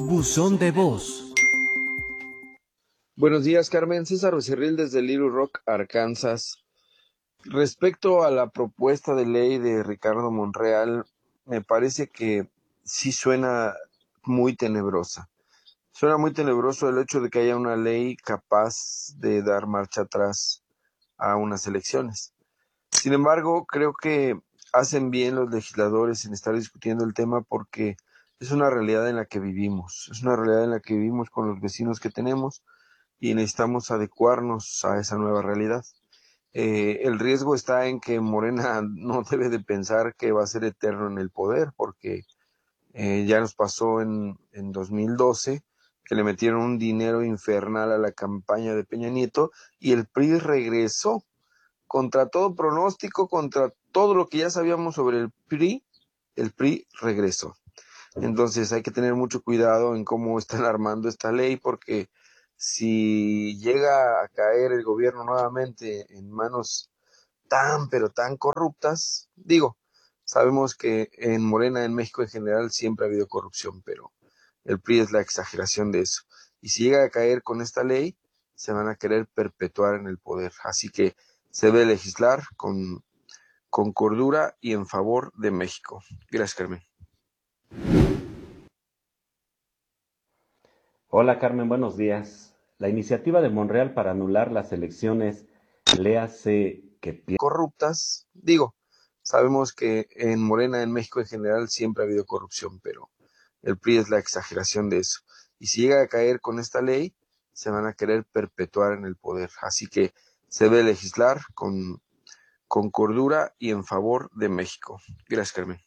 Buzón de voz. Buenos días, Carmen. César Becerril desde Little Rock, Arkansas. Respecto a la propuesta de ley de Ricardo Monreal, me parece que sí suena muy tenebrosa. Suena muy tenebroso el hecho de que haya una ley capaz de dar marcha atrás a unas elecciones. Sin embargo, creo que hacen bien los legisladores en estar discutiendo el tema porque es una realidad en la que vivimos. Es una realidad en la que vivimos con los vecinos que tenemos y necesitamos adecuarnos a esa nueva realidad. El riesgo está en que Morena no debe de pensar que va a ser eterno en el poder, porque ya nos pasó en 2012, que le metieron un dinero infernal a la campaña de Peña Nieto y el PRI regresó contra todo pronóstico, contra todo lo que ya sabíamos sobre el PRI regresó. Entonces hay que tener mucho cuidado en cómo están armando esta ley, porque si llega a caer el gobierno nuevamente en manos pero tan corruptas, sabemos que en Morena, en México en general, siempre ha habido corrupción, pero el PRI es la exageración de eso. Y si llega a caer con esta ley, se van a querer perpetuar en el poder. Así que se debe legislar con cordura y en favor de México. Gracias, Carmen. Hola Carmen, buenos días. La iniciativa de Monreal para anular las elecciones le hace que corruptas, sabemos que en Morena, en México en general, siempre ha habido corrupción, pero el PRI es la exageración de eso. Y si llega a caer con esta ley, se van a querer perpetuar en el poder. Así que se debe legislar con cordura y en favor de México. Gracias, Carmen.